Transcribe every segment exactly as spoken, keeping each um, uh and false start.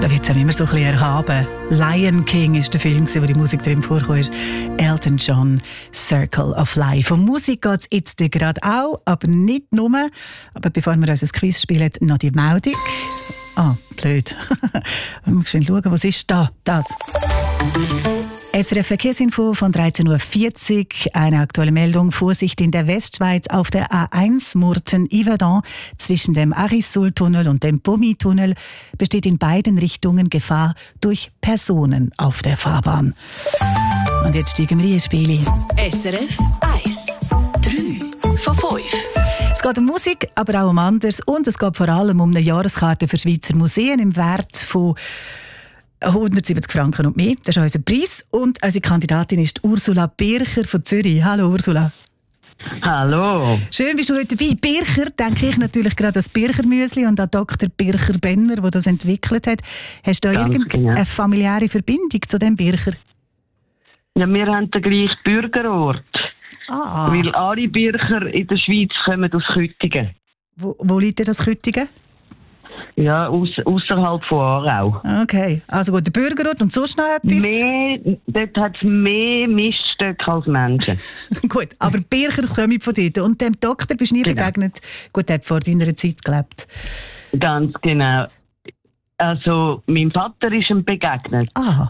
Da wird es immer so ein bisschen erhaben. Lion King ist der Film, wo die Musik drin vorkam. Elton John, Circle of Life. Um Musik geht es jetzt gerade auch, aber nicht nur. Aber bevor wir unser Quiz spielen, noch die Meldung. Ah, blöd. Wir müssen schauen, was ist da? Das. S R F Verkehrsinfo von dreizehn Uhr vierzig. Eine aktuelle Meldung. Vorsicht in der Westschweiz auf der A eins Murten-Yverdon zwischen dem Arissul-Tunnel und dem Bumi-Tunnel besteht in beiden Richtungen Gefahr durch Personen auf der Fahrbahn. Und jetzt steigen wir ins Spiel. S R F eins. drei von fünf. Es geht um Musik, aber auch um anderes. Und es geht vor allem um eine Jahreskarte für Schweizer Museen im Wert von hundertsiebzig Franken und mehr. Das ist unser Preis. Und unsere Kandidatin ist Ursula Bircher von Zürich. Hallo Ursula. Hallo. Schön, bist du heute dabei. Bircher, denke ich natürlich gerade an das Bircher-Müsli und an Doktor Bircher Benner, der das entwickelt hat. Hast du da Ganz irgendeine genau. familiäre Verbindung zu dem Bircher? Ja, wir haben den gleichen Bürgerort. Ah. Weil alle Bircher in der Schweiz kommen aus Küttingen. Wo, wo liegt denn das Küttingen? Ja, aus, ausserhalb von Aarau. Okay, also gut, der Bürgerort und sonst noch etwas? Mehr, dort hat es mehr Miststöcke als Menschen. Gut, aber Bircher kommen von dort. Und dem Doktor bist du nie Genau. begegnet? Gut, er hat vor deiner Zeit gelebt. Ganz genau. Also, mein Vater ist ihm begegnet. Ah.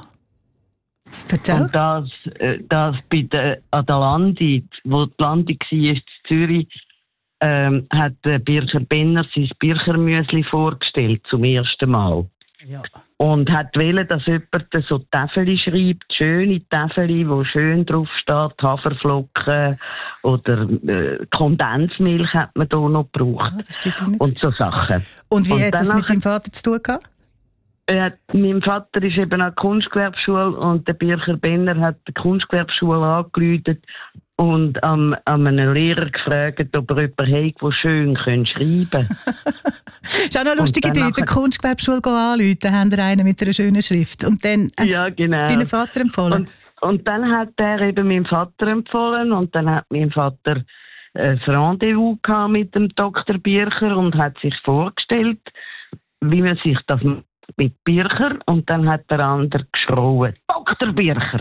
Erzähl. Und das, äh, das bei der, an der Landung, wo die Landung war, in Zürich, ähm, hat der Bircher Benner sein Birchermüsli vorgestellt, zum ersten Mal. Ja. Und hat wollen, dass jemand so Täfeli schreibt, schöne Täfeli, wo schön drauf steht, Haferflocken oder äh, Kondensmilch hat man da noch gebraucht. Ah, das steht drin. Und so Sachen. Und wie Und hat das danach- mit deinem Vater zu tun gehabt? Äh, mein Vater ist eben an der Kunstgewerbeschule und der Bircher Benner hat die Kunstgewerbeschule angerufen und ähm, an einen Lehrer gefragt, ob er jemanden hat, der schön schreiben kann. Ist auch noch eine lustige Und Idee, dann der nachher- Kunstgewerbeschule anrufen, haben wir einen mit einer schönen Schrift. Und dann haben Ja, sie genau. deinen Vater empfohlen. Und, und dann hat er eben meinen Vater empfohlen und dann hat mein Vater ein Rendezvous gehabt mit dem Doktor Bircher und hat sich vorgestellt, wie man sich das macht mit Bircher, und dann hat der andere geschrauen. Doktor Bircher!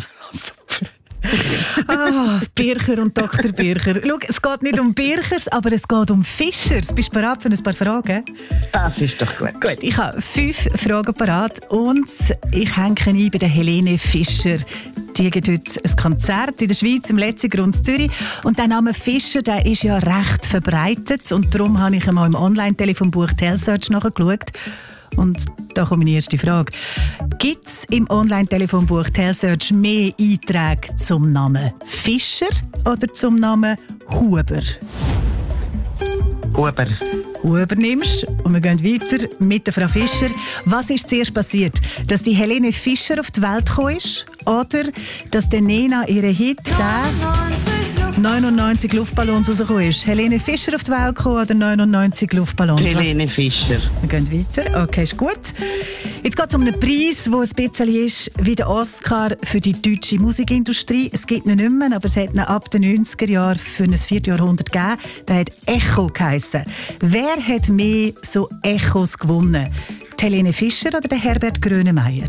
Ah, Bircher und Doktor Bircher. Schau, es geht nicht um Birchers, aber es geht um Fischers. Bist du bereit für ein paar Fragen? Das ist doch gut. Gut, ich habe fünf Fragen parat und ich hänge ein bei der Helene Fischer. Die gibt heute ein Konzert in der Schweiz, im Letzigrund in Zürich. Und der Name Fischer, der ist ja recht verbreitet. Und darum habe ich einmal im Online-Telefonbuch Telsearch nachgeschaut. Und da kommt meine erste Frage. Gibt es im Online-Telefonbuch Telsearch mehr Einträge zum Namen Fischer oder zum Namen Huber? Huber. Huber nimmst und wir gehen weiter mit der Frau Fischer. Was ist zuerst passiert? Dass die Helene Fischer auf die Welt gekommen ist? Oder dass der Nena ihre Hit, der neunundneunzig Luftballons rausgekommen ist? Helene Fischer auf die Welt gekommen oder neunundneunzig Luftballons? Helene Fischer. Wir gehen weiter. Okay, ist gut. Jetzt geht es um einen Preis, der ein bisschen ist wie der Oscar für die deutsche Musikindustrie. Es gibt ihn nicht mehr, aber es hat ihn ab den neunziger Jahren für ein Vierteljahrhundert gegeben. Der hat Echo geheissen. Wer hat mehr so Echos gewonnen? Die Helene Fischer oder der Herbert Grönemeyer?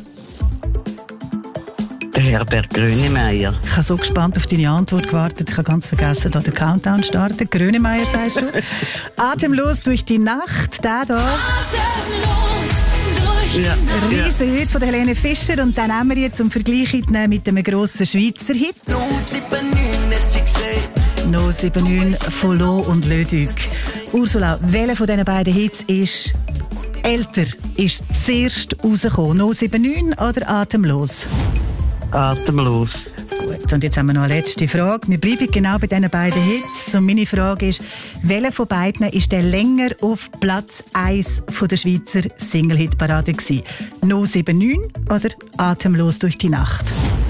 Der Herbert Grönemeyer. Ich habe so gespannt auf deine Antwort gewartet. Ich habe ganz vergessen, da den Countdown starten. Grönemeyer, sagst du? Atemlos durch die Nacht. Der da. Ja. Riesen Hit von der Helene Fischer. Und dann haben wir jetzt zum Vergleich mit einem grossen Schweizer Hit. No sieben neun von Lo und Le Duc. Ursula, welcher von diesen beiden Hits ist älter? Ist zuerst rausgekommen? No sieben neun oder Atemlos? Atemlos. Gut, und jetzt haben wir noch eine letzte Frage. Wir bleiben genau bei diesen beiden Hits. Und meine Frage ist, welcher von beiden ist der länger auf Platz eins von der Schweizer Single-Hit-Parade gewesen? No sieben neun oder Atemlos durch die Nacht?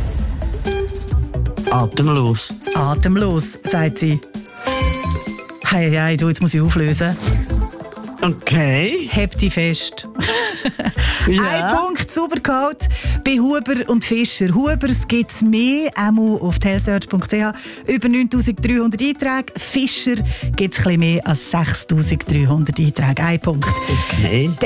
Atemlos. Atemlos, sagt sie. Hey, hey, du, jetzt muss ich auflösen. Okay. Heb dich fest. Ja. Ein Punkt, sauber geholt bei Huber und Fischer. Hubers gibt es mehr, auch auf telsearch punkt c h. Über neuntausenddreihundert Einträge. Fischer gibt es ein bisschen mehr als sechstausenddreihundert Einträge. Ein Punkt. Okay. Dann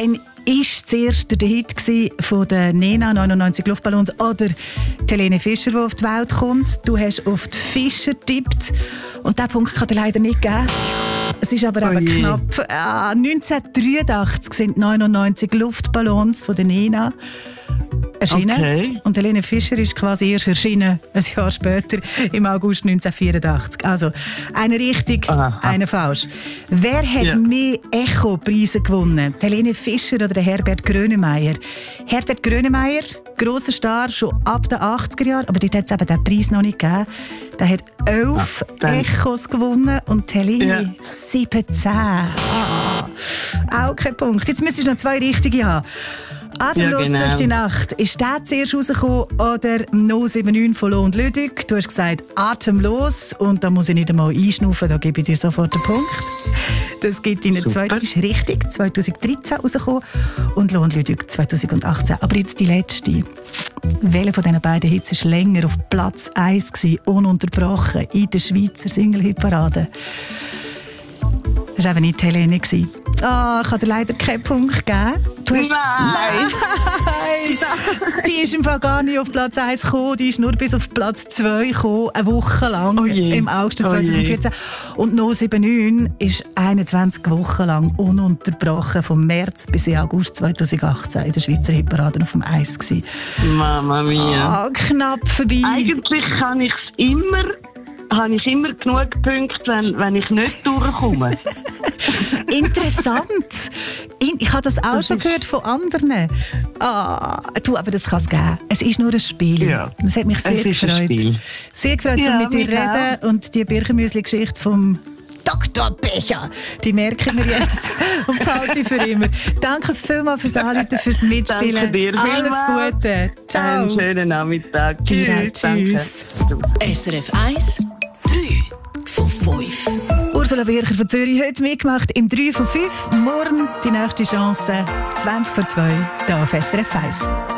ist zuerst der Hit von der Nena, neunundneunzig Luftballons, oder die Helene Fischer, die auf die Welt kommt? Du hast auf die Fischer getippt und diesen Punkt kann dir leider nicht geben. Es ist aber Oh eben je. knapp. Ah, neunzehnhundertdreiundachtzig sind neunundneunzig Luftballons von der Nena erschienen. Okay. Und Helene Fischer ist quasi erst erschienen, ein Jahr später, im August neunzehnhundertvierundachtzig. Also, eine richtig, Aha. eine falsch. Wer hat Ja. mehr Echo-Preise gewonnen? Die Helene Fischer oder der Herbert Grönemeyer? Herbert Grönemeyer, grosser Star, schon ab den achtziger Jahren, aber dort hat es eben den Preis noch nicht gegeben. Der hat elf Ah, dann- Echos gewonnen und die Helene Ja. siebzehn. Ah, auch kein Punkt. Jetzt müsstest du noch zwei richtige haben. Atemlos Ja, genau. durch die Nacht. Ist der zuerst rausgekommen oder null sieben neun von Lo und Lüdig? Du hast gesagt Atemlos und da muss ich nicht einmal einschnaufen, da gebe ich dir sofort den Punkt. Das gibt Ihnen zwei, das ist richtig, zweitausenddreizehn rausgekommen und Lo und Lüdig zweitausendachtzehn. Aber jetzt die letzte. Welcher von diesen beiden Hits war länger auf Platz eins gewesen, ununterbrochen in der Schweizer Single-Hit-Parade? Das war eben nicht die Helene. Ah, ich kann dir leider keinen Punkt geben. Du hast... Nein. Nein! Die ist im Fall gar nicht auf Platz eins gekommen, die ist nur bis auf Platz zwei gekommen, eine Woche lang, Oh je. im August Oh je. zweitausendvierzehn. Und null sieben neun ist einundzwanzig Wochen lang ununterbrochen, vom März bis in August zweitausendachtzehn in der Schweizer Hitparade auf dem Eis gewesen. Mama mia. Ah, knapp vorbei. Eigentlich kann ich es immer, habe ich immer genug Punkte, wenn, wenn ich nicht durchkomme. Interessant. In- Ich habe das auch schon gehört von anderen. Ah, du, aber das kann es geben. Es ist nur ein Spiel. Ja. Das hat mich sehr Es ist ein gefreut. Spiel. Sehr gefreut, Ja, um mit dir mich reden. Und die Birchenmüsli-Geschichte vom Doktor Becher, die merken wir jetzt und behalte ich für immer. Danke vielmals fürs Anrufen, fürs Mitspielen. Danke dir Alles vielmals. Gute. Ciao. Einen schönen Nachmittag. Dir auch. Tschüss. Danke. Tschüss. S R F eins, drei von fünf. Ursula Bircher von Zürich, heute mitgemacht im drei von fünf. Morgen die nächste Chance, zwanzig vor zwei, hier auf S R F eins.